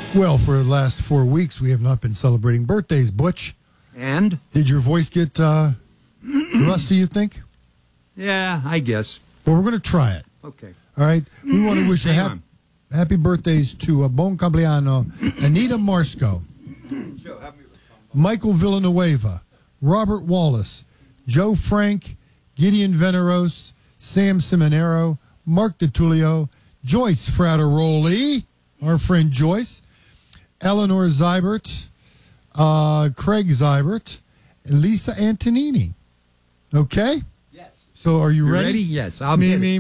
Well, for the last 4 weeks, we have not been celebrating birthdays, Butch. And? Did your voice get rusty, you think? Yeah, I guess. Well, we're going to try it. Okay. All right? We want to wish happy birthdays to Bon Compleanno, Anita Marsco, Michael Villanueva, Robert Wallace, Joe Frank, Gideon Veneros, Sam Simonero, Mark DiTullio, Joyce Frateroli, our friend Joyce, Eleanor Zybert, Craig Zybert, and Lisa Antonini. Okay? Yes. So are you ready? Ready? Yes. I'll be ready.